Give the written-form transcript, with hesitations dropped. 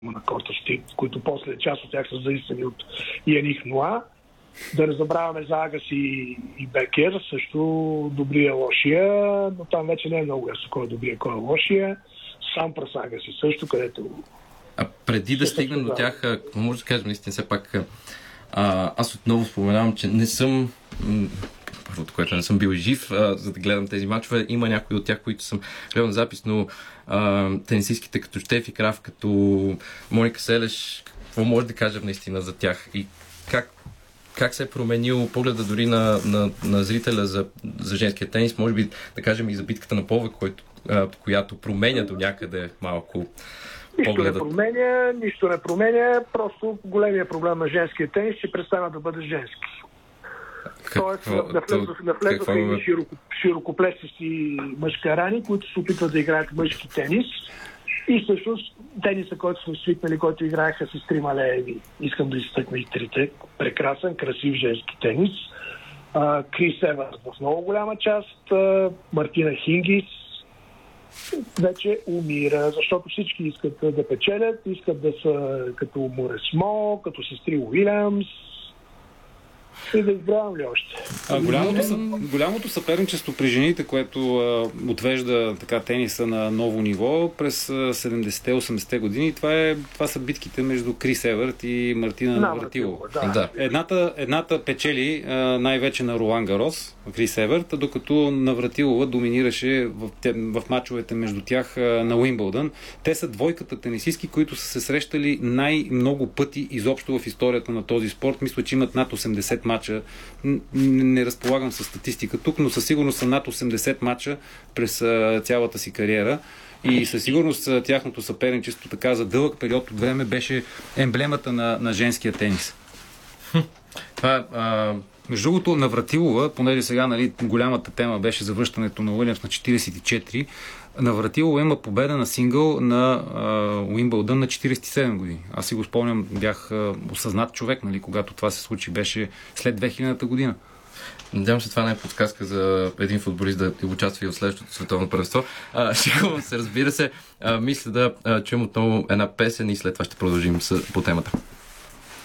на кортащи, които после част от тях са заистени от Яник Ноа. Да не забравяме за Агаси и Бекер, също добрия лошия, но там вече не е много ясно кой е добрия, кой е лошия. Сампрас Агаси също, където... А преди да стигнем до тях, може да кажем наистина все пак, аз отново споменавам, че не съм първото, което не съм бил жив, за да гледам тези мачове. Има някои от тях, които съм гледал на запис, но тенисистките като Штефи Краф, като Моника Селеш, какво може да кажем наистина за тях и как се е променил погледа дори на зрителя за женския тенис, може би да кажем и за битката на Пове, която променя до някъде малко погледът. Нищо не променя, просто големия проблем на женския тенис ще престана да бъде женски. Тоест, навлезоха и широкоплещи мъжкарани, които се опитват да играят мъжки тенис. И всъщност тениса, който сме свикнали, който играеха с трима леви, искам да изтъкна и трите. Прекрасен, красив женски тенис. Крис Еванс в много голяма част, Мартина Хингис вече умира, защото всички искат да печелят, искат да са като Моресмо, като сестри Уилямс. И да избравям ли още? Голямото съперничество при жените, което отвежда така тениса на ново ниво през 70-80-те години, това са битките между Крис Еверт и Мартина Навратилова. Да. Едната печели най-вече на Ролан Гарос, Крис Еверт, докато Навратилова доминираше в мачовете между тях на Уимбълдън. Те са двойката тенисистки, които са се срещали най-много пъти изобщо в историята на този спорт. Мисля, че имат над 80 мача. Не разполагам със статистика тук, но със сигурност са над 80 мача през цялата си кариера. И със сигурност тяхното съперничество така за дълъг период от време беше емблемата на женския тенис. Между другото, Навратилова, понеже сега голямата тема беше завръщането на Уилямс на 44, Навратилова има победа на сингъл на Уимбълдън на 47 години. Аз си го спомням, бях осъзнат човек, когато това се случи, беше след 2000-та година. Надявам се, това не е подсказка за един футболист да участва и в следващото световно първенство. Шегувам се, разбира се. Мисля да чуем отново една песен и след това ще продължим по темата.